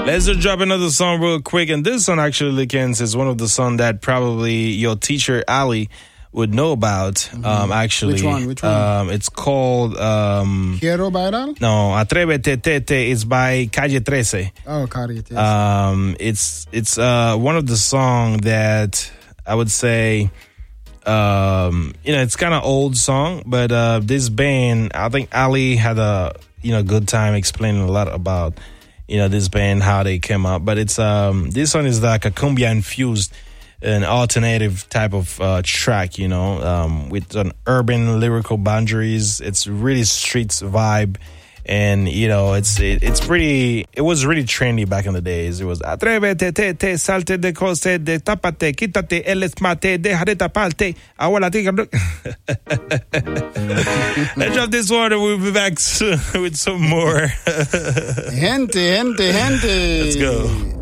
Let's just drop another song real quick. And this song actually, Likens, is one of the songs that probably your teacher, Ali, would know about, actually. Which one? It's called... Quiero Bailar? No, Atrévete Tete is by Calle 13. Oh, Calle 13. It's one of the songs that I would say, it's kind of old song, but this band, I think Ali had a, good time explaining a lot about, this band, how they came up. But it's, this one is like a cumbia infused, an alternative type of track, with an urban lyrical boundaries. It's really streets vibe, and it's pretty. It was really trendy back in the days. It was atrévete, te, salte de cose, de tapate, quítate el esmate, deja de taparte. Ahora Let's drop this one, and we'll be back soon with some more. Gente. Let's go.